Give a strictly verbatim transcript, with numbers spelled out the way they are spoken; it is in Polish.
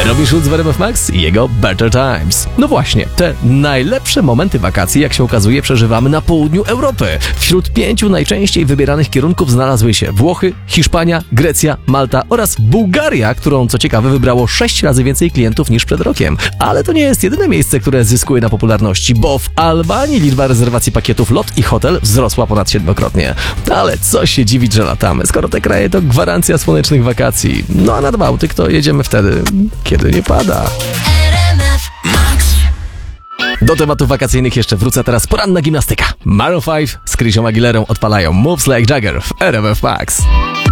Robin Schulz w R M F Max i jego Better Times. No właśnie, te najlepsze momenty wakacji, jak się okazuje, przeżywamy na południu Europy. Wśród pięciu najczęściej wybieranych kierunków znalazły się Włochy, Hiszpania, Grecja, Malta oraz Bułgaria, którą co ciekawe wybrało sześć razy więcej klientów niż przed rokiem. Ale to nie jest jedyne miejsce, które zyskuje na popularności, bo w Albanii liczba rezerwacji pakietów lot i hotel wzrosła ponad siedmiokrotnie. Ale co się dziwić, że latamy, skoro te kraje to gwarancja słonecznych wakacji. No a nad Bałtyk to jedziemy wtedy, kiedy nie pada. Do tematów wakacyjnych jeszcze wrócę teraz poranna gimnastyka. Maroon pięć z Chrissią Aguilerą odpalają Moves Like Jagger w R M F Max.